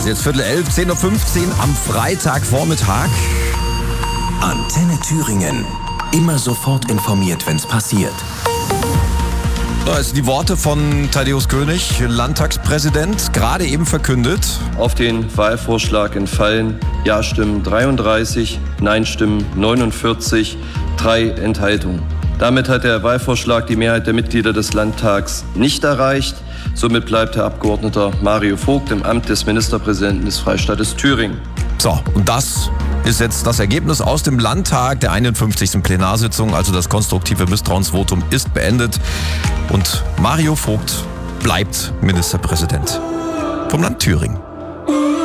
jetzt 10:11, 10:15 Uhr am Freitagvormittag. Antenne Thüringen. Immer sofort informiert, wenn's passiert. Das sind die Worte von Thaddäus König, Landtagspräsident, gerade eben verkündet. Auf den Wahlvorschlag entfallen Ja-Stimmen 33, Nein-Stimmen 49, 3 Enthaltungen. Damit hat der Wahlvorschlag die Mehrheit der Mitglieder des Landtags nicht erreicht. Somit bleibt Herr Abgeordneter Mario Vogt im Amt des Ministerpräsidenten des Freistaates Thüringen. So, und das ist jetzt das Ergebnis aus dem Landtag der 51. Plenarsitzung. Also das konstruktive Misstrauensvotum ist beendet und Mario Vogt bleibt Ministerpräsident vom Land Thüringen.